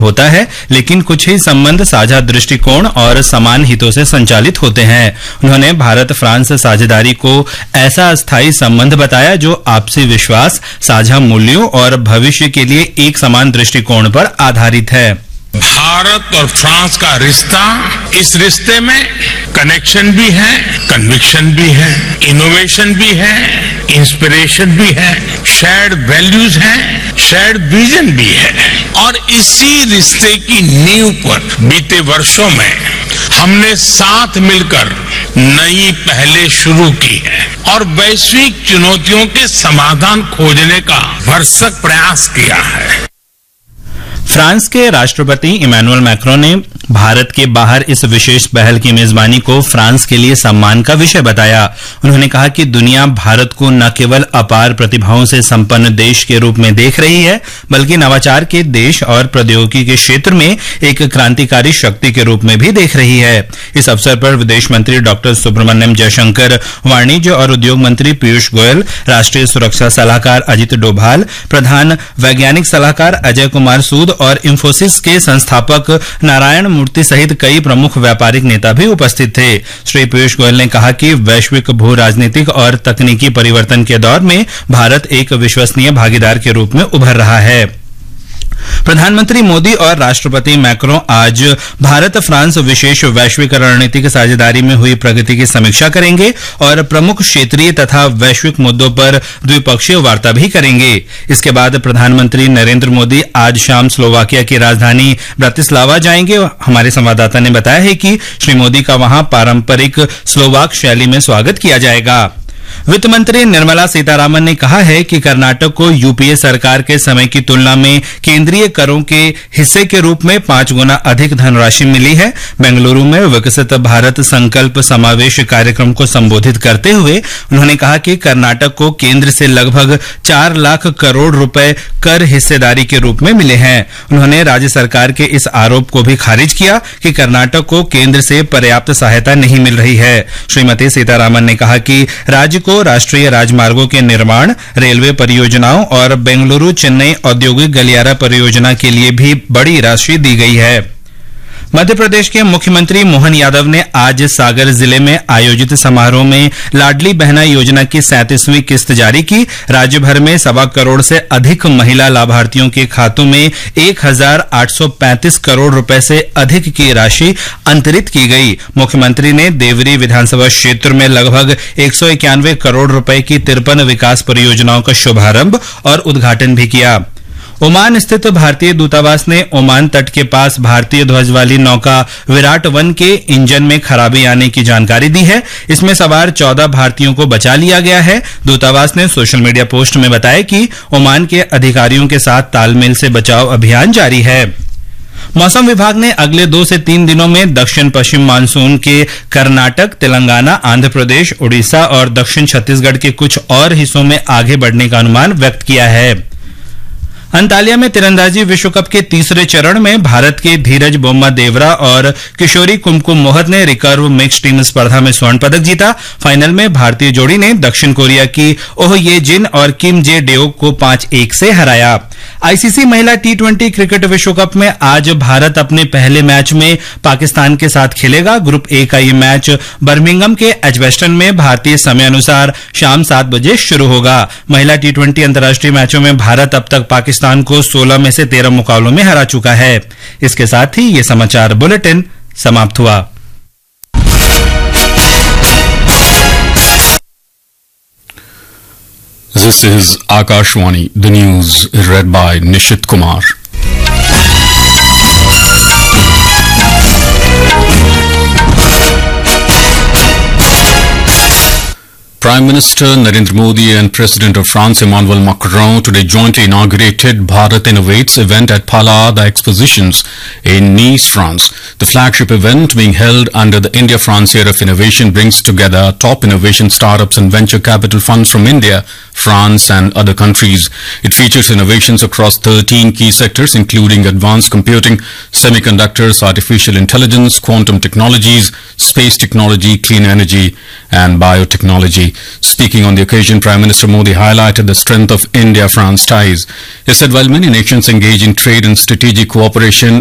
होता है, लेकिन कुछ ही संबंध साझा दृष्टिकोण और समान हितों से संचालित होते हैं। उन्होंने भारत फ्रांस साझेदारी को ऐसा अस्थायी संबंध बताया जो आपसी विश्वास, साझा मूल्यों और भविष्य के लिए एक समान दृष्टिकोण पर आधारित है। भारत और फ्रांस का रिश्ता, इस रिश्ते में कनेक्शन भी है, कन्विक्शन भी है, इनोवेशन भी है, इंस्पिरेशन भी है, शेयर्ड वैल्यूज हैं, शेयर्ड विजन भी है। और इसी रिश्ते की नींव पर बीते वर्षों में हमने साथ मिलकर नई पहलें शुरू की है और वैश्विक चुनौतियों के समाधान खोजने का भरसक प्रयास किया है। फ्रांस के राष्ट्रपति इमैनुअल मैक्रों ने भारत के बाहर इस विशेष पहल की मेजबानी को फ्रांस के लिए सम्मान का विषय बताया। उन्होंने कहा कि दुनिया भारत को न केवल अपार प्रतिभाओं से संपन्न देश के रूप में देख रही है, बल्कि नवाचार के देश और प्रौद्योगिकी के क्षेत्र में एक क्रांतिकारी शक्ति के रूप में भी देख रही है। इस अवसर पर विदेश मंत्री डॉक्टर सुब्रमण्यम जयशंकर, वाणिज्य और उद्योग मंत्री पीयूष गोयल, राष्ट्रीय सुरक्षा सलाहकार अजित डोभाल, प्रधान वैज्ञानिक सलाहकार अजय कुमार सूद और इंफोसिस के संस्थापक नारायण मूर्ति सहित कई प्रमुख व्यापारिक नेता भी उपस्थित थे। श्री पीयूष गोयल ने कहा कि वैश्विक भू राजनीतिक और तकनीकी परिवर्तन के दौर में भारत एक विश्वसनीय भागीदार के रूप में उभर रहा है। प्रधानमंत्री मोदी और राष्ट्रपति मैक्रों आज भारत फ्रांस विशेष वैश्विक रणनीतिक साझेदारी में हुई प्रगति की समीक्षा करेंगे और प्रमुख क्षेत्रीय तथा वैश्विक मुद्दों पर द्विपक्षीय वार्ता भी करेंगे। इसके बाद प्रधानमंत्री नरेंद्र मोदी आज शाम स्लोवाकिया की राजधानी ब्रातिस्लावा जाएंगे। हमारे संवाददाता ने बताया है कि श्री मोदी का वहां पारंपरिक स्लोवाक शैली में स्वागत किया जाएगा। वित्त मंत्री निर्मला सीतारामन ने कहा है कि कर्नाटक को यूपीए सरकार के समय की तुलना में केंद्रीय करों के हिस्से के रूप में 5 गुना अधिक धनराशि मिली है। बेंगलुरु में विकसित भारत संकल्प समावेश कार्यक्रम को संबोधित करते हुए उन्होंने कहा कि कर्नाटक को केंद्र से लगभग 4 लाख करोड़ रुपए कर हिस्सेदारी के रूप में मिले हैं। उन्होंने राज्य सरकार के इस आरोप को भी खारिज किया कि कर्नाटक को केंद्र से पर्याप्त सहायता नहीं मिल रही है। श्रीमती सीतारामन ने कहा कि राज्य को राष्ट्रीय राजमार्गों के निर्माण, रेलवे परियोजनाओं और बेंगलुरु चेन्नई औद्योगिक गलियारा परियोजना के लिए भी बड़ी राशि दी गई है। मध्य प्रदेश के मुख्यमंत्री मोहन यादव ने आज सागर जिले में आयोजित समारोह में लाडली बहना योजना की 37वीं किस्त जारी की। राज्य भर में 1.25 करोड़ से अधिक महिला लाभार्थियों के खातों में 1,835 करोड़ रुपए से अधिक की राशि अंतरित की गई। मुख्यमंत्री ने देवरी विधानसभा क्षेत्र में लगभग 191 करोड़ रुपए की 53 विकास परियोजनाओं का शुभारंभ और उद्घाटन भी किया। ओमान स्थित भारतीय दूतावास ने ओमान तट के पास भारतीय ध्वज वाली नौका विराट वन के इंजन में खराबी आने की जानकारी दी है। इसमें सवार 14 भारतीयों को बचा लिया गया है। दूतावास ने सोशल मीडिया पोस्ट में बताया कि ओमान के अधिकारियों के साथ तालमेल से बचाव अभियान जारी है। मौसम विभाग ने अगले 2 से 3 दिनों में दक्षिण पश्चिम मानसून के कर्नाटक, तेलंगाना, आंध्र प्रदेश, उड़ीसा और दक्षिण छत्तीसगढ़ के कुछ और हिस्सों में आगे बढ़ने का अनुमान व्यक्त किया है। अंतालिया में तीरंदाजी विश्व कप के तीसरे चरण में भारत के धीरज बोम्मा देवरा और किशोरी कुमकुम मोहत ने रिकर्व मिक्स टीम स्पर्धा में स्वर्ण पदक जीता। फाइनल में भारतीय जोड़ी ने दक्षिण कोरिया की ओह ये जिन और किम जे डेओक को 5-1 से हराया। आईसीसी महिला टी20 क्रिकेट विश्व कप में आज भारत अपने पहले मैच में पाकिस्तान के साथ खेलेगा। ग्रुप ए का ये मैच बर्मिंघम के एजबेस्टन में भारतीय समय अनुसार शाम 7 बजे शुरू होगा। महिला टी20 अंतर्राष्ट्रीय मैचों में भारत अब तक पाकिस्तान को 16 में से 13 मुकाबलों में हरा चुका है। इसके साथ ही ये समाचार बुलेटिन समाप्त हुआ। This is Akashwani. The news is read by Nishit Kumar. Prime Minister Narendra Modi and President of France Emmanuel Macron today jointly inaugurated Bharat Innovates event at Palais des Expositions in Nice, France. The flagship event, being held under the India-France Year of Innovation, brings together top innovation startups and venture capital funds from India, France and other countries. It features innovations across 13 key sectors, including advanced computing, semiconductors, artificial intelligence, quantum technologies, space technology, clean energy and biotechnology. Speaking on the occasion, Prime Minister Modi highlighted the strength of India-France ties. He said while many nations engage in trade and strategic cooperation,